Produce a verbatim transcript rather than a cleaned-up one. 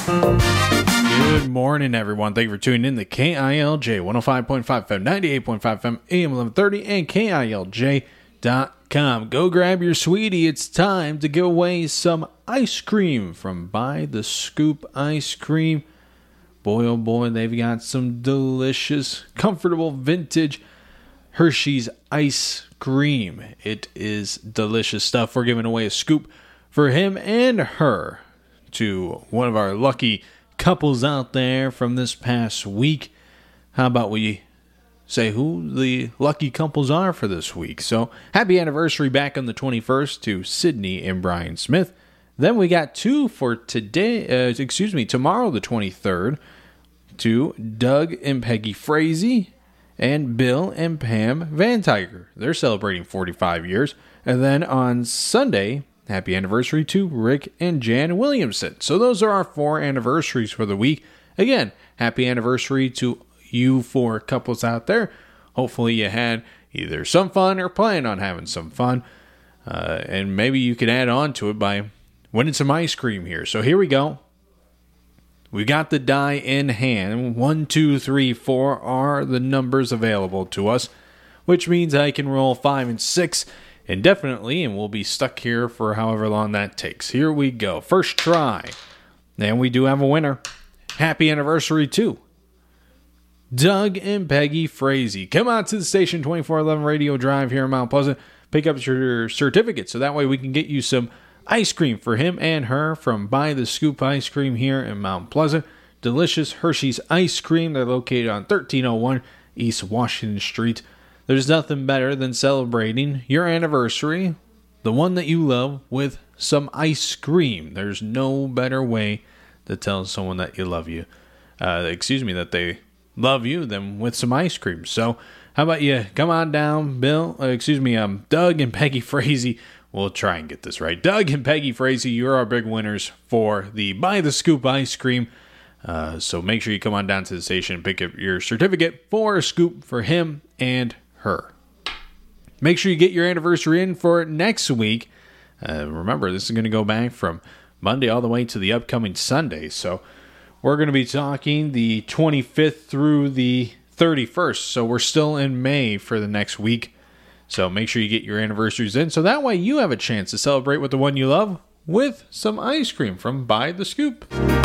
Good morning, everyone. Thank you for tuning in to K I L J one oh five point five F M, ninety-eight point five F M, A M eleven thirty, and K I L J dot com. Go grab your sweetie. It's time to give away some ice cream from By the Scoop Ice Cream. Boy, oh boy, they've got some delicious, comfortable, vintage Hershey's ice cream. It is delicious stuff. We're giving away a scoop for him and her to one of our lucky couples out there from this past week. How about we say who the lucky couples are for this week? So, happy anniversary back on the twenty-first to Sydney and Brian Smith. Then we got two for today, uh, excuse me, tomorrow the twenty-third to Doug and Peggy Frazee and Bill and Pam Van Tiger. They're celebrating forty-five years. And then on Sunday, happy anniversary to Rick and Jan Williamson. So those are our four anniversaries for the week. Again, happy anniversary to you four couples out there. Hopefully you had either some fun or plan on having some fun. Uh, and maybe you could add on to it by winning some ice cream here. So here we go. We got the die in hand. One, two, three, four are the numbers available to us, which means I can roll five and six indefinitely, and we'll be stuck here for however long that takes. Here we go. First try. And we do have a winner. Happy anniversary to Doug and Peggy Frazee. Come out to the station, twenty-four eleven Radio Drive here in Mount Pleasant. Pick up your certificate so that way we can get you some ice cream for him and her from By the Scoop Ice Cream here in Mount Pleasant. Delicious Hershey's ice cream. They're located on thirteen oh one East Washington Street. There's nothing better than celebrating your anniversary, the one that you love, with some ice cream. There's no better way to tell someone that you love you, uh, excuse me, that they love you than with some ice cream. So how about you come on down, Bill, uh, excuse me, um, Doug and Peggy Frazee. We'll try and get this right. Doug and Peggy Frazee, you're our big winners for the By the Scoop Ice Cream. Uh, so make sure you come on down to the station and pick up your certificate for a scoop for him and her. Make sure you get your anniversary in for next week. Uh, remember, this is going to go back from Monday all the way to the upcoming Sunday. So we're going to be talking the twenty-fifth through the thirty-first. So we're still in May for the next week. So make sure you get your anniversaries in, so that way you have a chance to celebrate with the one you love with some ice cream from By the Scoop.